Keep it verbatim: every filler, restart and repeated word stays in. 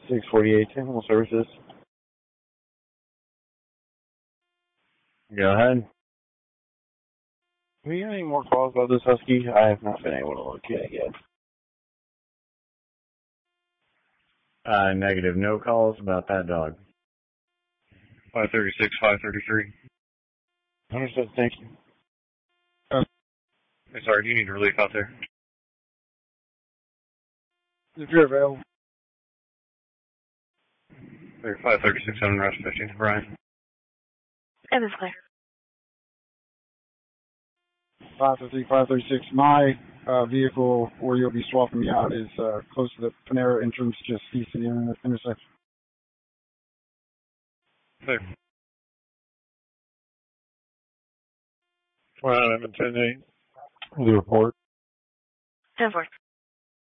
six forty-eight, Animal Services. Go ahead. Have you got any more calls about this husky? I have not been able to locate it yet. Uh, negative. No calls about that dog. five thirty-six, five thirty-three. Understood. Thank you. Uh, hey, sorry, do you need relief out there? If you're available. five thirty-six, seven, Rush fifteen. Brian. It was clear. five fifty, five thirty-six. My uh, vehicle where you'll be swapping me out is uh, close to the Panera entrance, just east of the inter- intersection. Clear. Well, I'm at ten eight. The report. ten four.